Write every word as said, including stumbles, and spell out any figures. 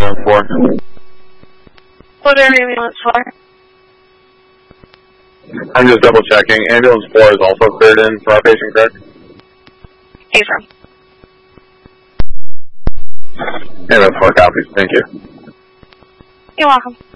ambulance four? What are ambulance for? I'm just double checking. Ambulance four is also cleared in for our patient, correct? Affirm. Ambulance four copies. Thank you. You're welcome.